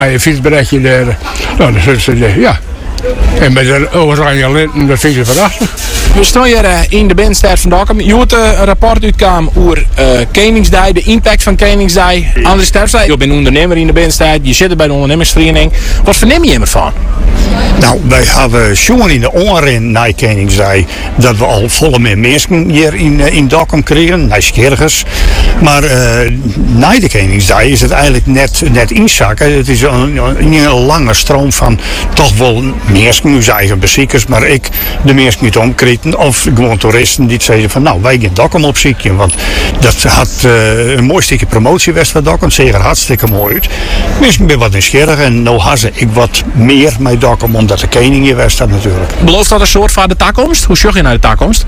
Een fietsberichtje daar. Nou, dan zitten ze ja. En met de oranje linten, dat vind je verrassend. We staan hier in de binnenstad van Dokkum. Je hoort een rapport uitkwam over Koningsdij, de impact van Koningsdij. Andries Terpstra, je bent ondernemer in de binnenstad, je zit bij de ondernemersvereniging. Wat verneem je ervan? Nou, wij hebben schon in de oren naar Koningsdij dat we al volle meer mensen hier in Dokkum kregen, nieuwsgierigers. Maar na de Koningsdij is het eigenlijk net inzakken. Het is een lange stroom van toch wel mensen, nu eigen bezoekers, maar de mensen niet omkreten of gewoon toeristen die zeiden van nou, wij gaan Dokkum opzoeken. Want dat had een mooi stukje promotie was van Dokkum, zeker hartstikke mooi uit. Mensen ben wat nieuwsgierig en nou had ik wat meer met Dokkum omdat de koning hier was dat natuurlijk. Belooft dat een soort van de toekomst? Hoe zorg je naar de toekomst?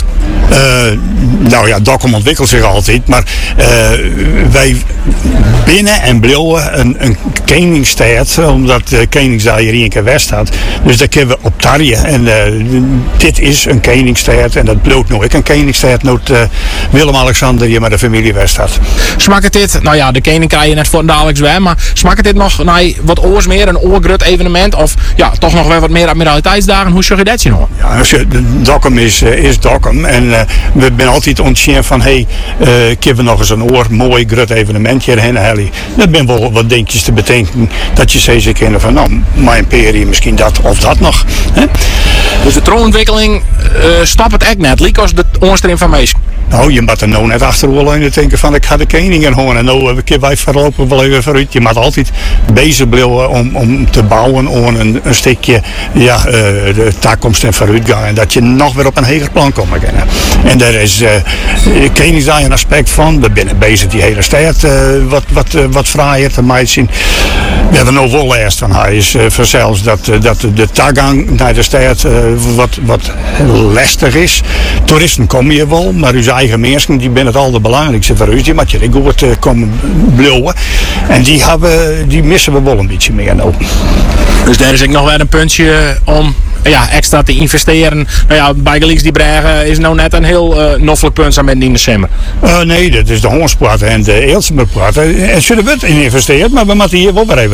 Nou ja, Dokkum ontwikkelt zich altijd, maar wij binnen en blijven een koningstijd, omdat de Koningsdij hier een keer west had. Dus daar kunnen we op tarien. En dit is een koningstijd en dat bloot nooit een koningstijd nooit Willem-Alexander hier met de familie west had. Smaakt het dit, nou ja, de koning krijg je net voor dagelijks bij, maar smaakt het dit nog naar wat oors meer, een oorgrut evenement of ja, toch nog wel wat meer admiraliteitsdagen? Hoe zorg je dat nog? Ja, Dokkum is Dokkum en we zijn altijd ontzien van kunnen we nog eens een mooi grut evenementje heen halen. Dat ben wel wat dingetjes te bedenken dat je steeds kennen van nou, mijn imperium misschien dat of dat nog. Hè? Dus de tronontwikkeling stapt het echt net, liek als de onstream van mees. Nou, je moet er nou net achterwollen en denken van ik ga de koning in horen en nou wij verlopen wel even vooruit. Je moet altijd bezig blijven om te bouwen om een stukje de toekomst en vooruitgang en dat je nog weer op een heger plan komt kunnen. En daar is Koningsdij een aspect van. We zijn bezig die hele stad wat fraaier te maken zien. We hebben nou wel eerst van hij is vanzelfs dat de toegang naar de stad wat lastig is. Toeristen komen hier wel, maar uw eigen mensen die zijn het al de belangrijkste voor u. Die moet je goed komen blijven. En die missen we wel een beetje meer nou. Dus daar is ook nog wel een puntje om extra te investeren. Nou ja, bij Gelijks die Bregen is nou net een heel noffelijk punt aan in december. Nee, dat is de Hoornspoort en de Eelsemerpoort. En zullen we het in investeren, maar we moeten hier wel weer even